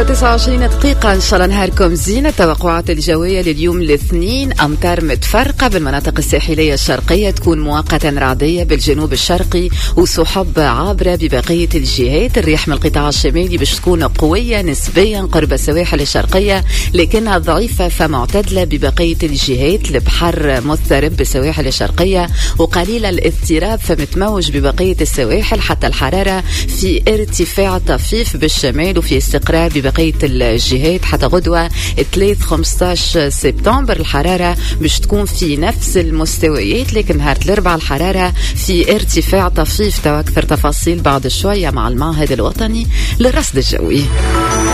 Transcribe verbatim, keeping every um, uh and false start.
تسعة وعشرين دقيقة. إن شاء الله نهاركم زين. التوقعات الجوية لليوم الاثنين: أمطار متفرقة بالمناطق الساحلية الشرقية، تكون مؤقتا رعدية بالجنوب الشرقي وسحب عابرة ببقية الجهات. الرياح من القطاع الشمالي باش تكون قوية نسبيا قرب السواحل الشرقية، لكنها ضعيفة فمعتدلة ببقية الجهات. البحر مضطرب بالسواحل الشرقية وقليل الاضطراب فمتموج ببقية السواحل، حتى الحرارة في ارتفاع طفيف بالشمال وفي استقرار ببقية الجهات حتى غدوة ثلاثة خمسطعش سبتمبر. الحرارة مش تكون في نفس المستويات، لكن نهار الأربعاء الحرارة في ارتفاع طفيف. تو أكثر تفاصيل بعد شوية مع المعهد الوطني للرصد الجوي.